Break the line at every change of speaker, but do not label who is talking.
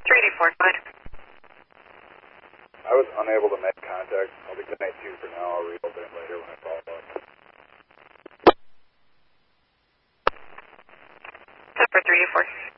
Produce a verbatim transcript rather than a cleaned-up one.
three D four, good.
I was unable to make contact. I'll be good night two for now. I'll reopen it later when I follow up.
Set for three D four.